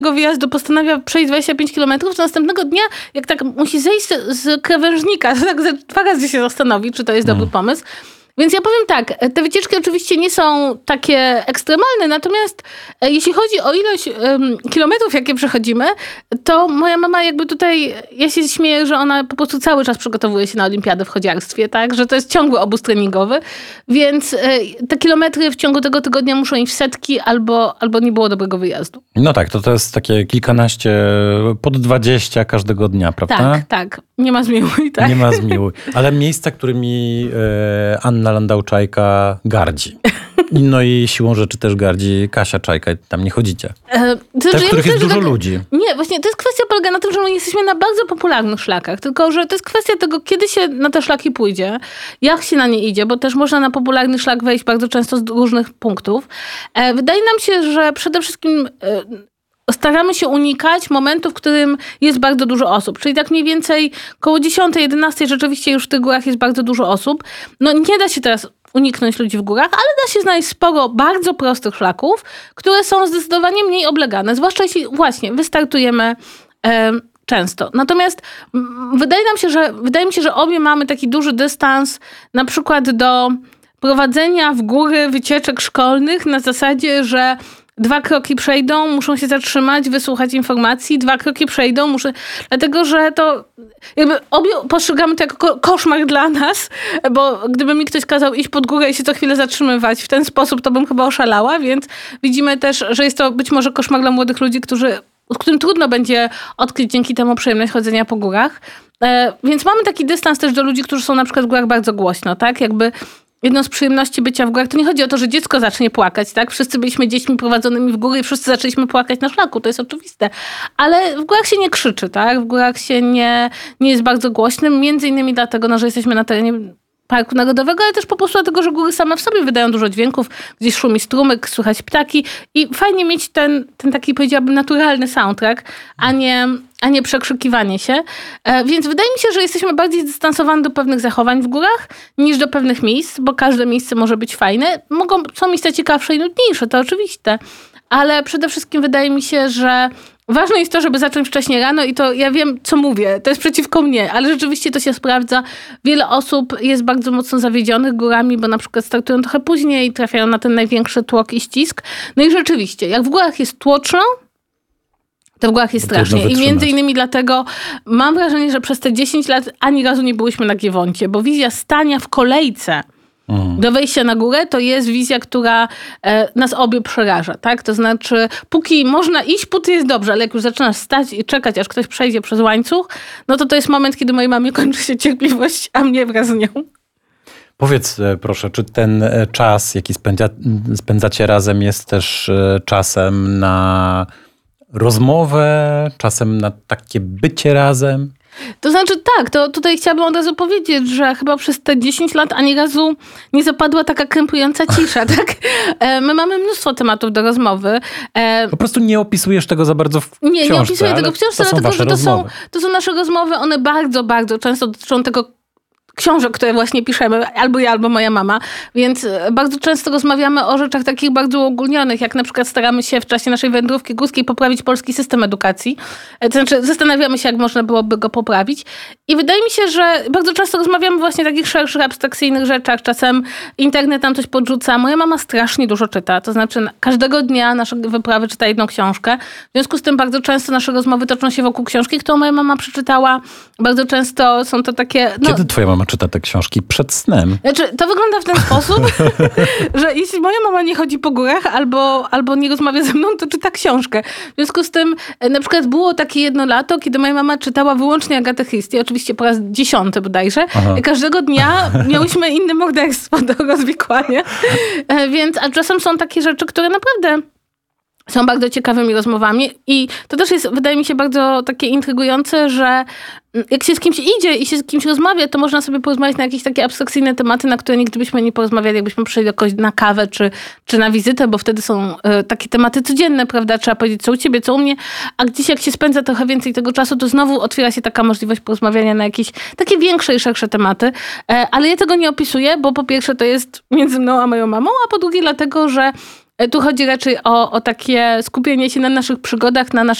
wyjazdu postanawia przejść 25 km, to następnego dnia, jak tak musi zejść z krawężnika, to tak 2 razy się zastanowi, czy to jest dobry pomysł. Więc ja powiem tak, te wycieczki oczywiście nie są takie ekstremalne, natomiast jeśli chodzi o ilość kilometrów, jakie przechodzimy, to moja mama jakby tutaj, ja się śmieję, że ona po prostu cały czas przygotowuje się na olimpiadę w chodziarstwie, tak, że to jest ciągły obóz treningowy, więc te kilometry w ciągu tego tygodnia muszą iść w setki albo nie było dobrego wyjazdu. No tak, to jest takie kilkanaście, pod 20 każdego dnia, prawda? Tak. Nie ma zmiłuj, tak? Nie ma zmiłuj. Ale miejsca, którymi Anna Landau-Czajka gardzi. No i siłą rzeczy też gardzi Kasia Czajka. Tam nie chodzicie. Te, w których jest dużo ludzi. Nie, właśnie to jest kwestia polega na tym, że my jesteśmy na bardzo popularnych szlakach. Tylko, że to jest kwestia tego, kiedy się na te szlaki pójdzie, jak się na nie idzie, bo też można na popularny szlak wejść bardzo często z różnych punktów. Wydaje nam się, że przede wszystkim staramy się unikać momentu, w którym jest bardzo dużo osób. Czyli tak mniej więcej koło 10, 11 rzeczywiście już w tych górach jest bardzo dużo osób. No nie da się teraz uniknąć ludzi w górach, ale da się znaleźć sporo bardzo prostych szlaków, które są zdecydowanie mniej oblegane. Zwłaszcza jeśli właśnie wystartujemy często. Natomiast wydaje mi się, że obie mamy taki duży dystans na przykład do prowadzenia w góry wycieczek szkolnych na zasadzie, że 2 kroki przejdą, muszą się zatrzymać, wysłuchać informacji, 2 kroki przejdą, dlatego że to jakby obie postrzegamy to jako koszmar dla nas, bo gdyby mi ktoś kazał iść pod górę i się co chwilę zatrzymywać w ten sposób, to bym chyba oszalała, więc widzimy też, że jest to być może koszmar dla młodych ludzi, którym trudno będzie odkryć dzięki temu przyjemność chodzenia po górach. Więc mamy taki dystans też do ludzi, którzy są na przykład w górach bardzo głośno, tak? Jakby jedną z przyjemności bycia w górach, to nie chodzi o to, że dziecko zacznie płakać, tak? Wszyscy byliśmy dziećmi prowadzonymi w góry i wszyscy zaczęliśmy płakać na szlaku, to jest oczywiste. Ale w górach się nie krzyczy, tak? W górach się nie jest bardzo głośnym, między innymi dlatego, że jesteśmy na terenie Parku Narodowego, ale też po prostu dlatego, że góry same w sobie wydają dużo dźwięków, gdzieś szumi strumyk, słychać ptaki i fajnie mieć ten taki, powiedziałabym, naturalny soundtrack, a nie przekrzykiwanie się. Więc wydaje mi się, że jesteśmy bardziej zdystansowani do pewnych zachowań w górach niż do pewnych miejsc, bo każde miejsce może być fajne. Są miejsca ciekawsze i nudniejsze, to oczywiste. Ale przede wszystkim wydaje mi się, że ważne jest to, żeby zacząć wcześniej rano i to ja wiem, co mówię. To jest przeciwko mnie, ale rzeczywiście to się sprawdza. Wiele osób jest bardzo mocno zawiedzionych górami, bo na przykład startują trochę później i trafiają na ten największy tłok i ścisk. No i rzeczywiście, jak w górach jest tłoczno, to w górach jest strasznie. I między innymi dlatego mam wrażenie, że przez te 10 lat ani razu nie byłyśmy na Giewoncie, bo wizja stania w kolejce do wejścia na górę to jest wizja, która nas obie przeraża, tak? To znaczy, póki można iść, póty jest dobrze, ale jak już zaczynasz stać i czekać, aż ktoś przejdzie przez łańcuch, no to jest moment, kiedy mojej mamie kończy się cierpliwość, a mnie wraz z nią. Powiedz proszę, czy ten czas, jaki spędzacie razem, jest też czasem na rozmowę, czasem na takie bycie razem? To znaczy tak, to tutaj chciałabym od razu powiedzieć, że chyba przez te 10 lat ani razu nie zapadła taka krępująca cisza, tak? My mamy mnóstwo tematów do rozmowy. Po prostu nie opisujesz tego za bardzo w książce. Nie opisuję tego w książce, dlatego że to są nasze rozmowy, one bardzo, bardzo często dotyczą tego książek, które właśnie piszemy, albo ja, albo moja mama, więc bardzo często rozmawiamy o rzeczach takich bardzo uogólnionych, jak na przykład staramy się w czasie naszej wędrówki górskiej poprawić polski system edukacji. To znaczy zastanawiamy się, jak można byłoby go poprawić. I wydaje mi się, że bardzo często rozmawiamy właśnie o takich szerszych, abstrakcyjnych rzeczach. Czasem internet nam coś podrzuca. Moja mama strasznie dużo czyta, to znaczy każdego dnia nasze wyprawy czyta jedną książkę. W związku z tym bardzo często nasze rozmowy toczą się wokół książki, którą moja mama przeczytała. Bardzo często są to takie... Kiedy twoja mama czyta te książki? Przed snem? Znaczy, to wygląda w ten sposób, że jeśli moja mama nie chodzi po górach albo nie rozmawia ze mną, to czyta książkę. W związku z tym na przykład było takie jedno lato, kiedy moja mama czytała wyłącznie Agatę Christie, oczywiście po raz 10 bodajże. Każdego dnia miałyśmy inne morderstwo do rozwikłania. A czasem są takie rzeczy, które naprawdę są bardzo ciekawymi rozmowami i to też jest, wydaje mi się, bardzo takie intrygujące, że jak się z kimś idzie i się z kimś rozmawia, to można sobie porozmawiać na jakieś takie abstrakcyjne tematy, na które nigdy byśmy nie porozmawiali, jakbyśmy przyszli do kogoś na kawę czy na wizytę, bo wtedy są takie tematy codzienne, prawda? Trzeba powiedzieć, co u ciebie, co u mnie, a gdzieś jak się spędza trochę więcej tego czasu, to znowu otwiera się taka możliwość porozmawiania na jakieś takie większe i szersze tematy. Ale ja tego nie opisuję, bo po pierwsze to jest między mną a moją mamą, a po drugie dlatego, że Tu chodzi raczej o takie skupienie się na naszych przygodach, na naszych